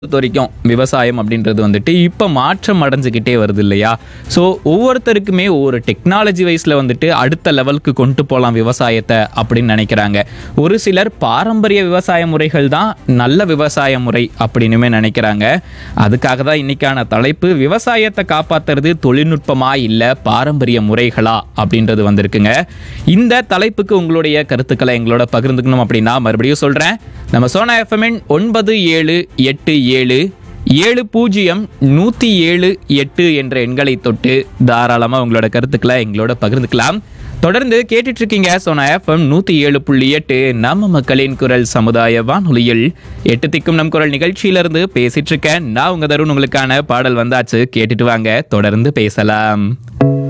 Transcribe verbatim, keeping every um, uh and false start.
பொறுத்த வரைக்கும் விவசாயம் அப்படின்றது வந்துட்டு இப்போ மாற்றம் அடைஞ்சுக்கிட்டே வருது இல்லையா? ஸோ ஒவ்வொருத்தருக்குமே ஒவ்வொரு டெக்னாலஜி வைஸில் வந்துட்டு அடுத்த லெவலுக்கு கொண்டு போகலாம் விவசாயத்தை அப்படின்னு நினைக்கிறாங்க. ஒரு சிலர் பாரம்பரிய விவசாய முறைகள் தான் நல்ல விவசாய முறை அப்படின்னுமே நினைக்கிறாங்க. அதுக்காக தான் இன்னைக்கான தலைப்பு விவசாயத்தை காப்பாற்றுறது தொழில்நுட்பமா இல்லை பாரம்பரிய முறைகளா அப்படின்றது வந்திருக்குங்க. இந்த தலைப்புக்கு உங்களுடைய கருத்துக்களை எங்களோட பகிர்ந்துக்கணும் அப்படின்னா மறுபடியும் சொல்கிறேன், நம்ம சோனா எஃப்எம்என் ஒன்பது ஏழு எட்டு ஏழு ஏழு பூஜ்ஜியம் நூற்றி ஏழு எட்டு என்ற எண்களை தொட்டு தாராளமாக உங்களோட கருத்துக்களை எங்களோட பகிர்ந்துக்கலாம். தொடர்ந்து கேட்டுட்டு இருக்கீங்க சோனா எஃப்எம் நூற்றி ஏழு புள்ளி எட்டு நம்ம மக்களின் குரல் சமுதாய வானொலியில் எட்டு திக்கும் நம் குரல் நிகழ்ச்சியிலிருந்து பேசிட்டு இருக்கேன். நான் உங்க தருண். உங்களுக்கான பாடல் வந்தாச்சு, கேட்டுட்டு வாங்க, தொடர்ந்து பேசலாம்.